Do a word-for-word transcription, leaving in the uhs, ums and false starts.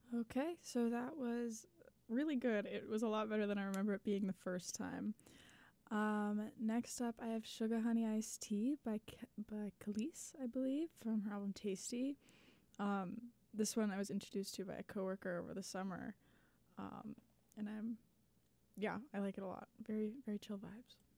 Okay, so that was really good. It was a lot better than I remember it being the first time. Um, next up, I have Sugar Honey Iced Tea by K- by Khalees, I believe, from her album Tasty. Um, this one I was introduced to by a coworker over the summer, um, and I'm, yeah, I like it a lot. Very, very chill vibes.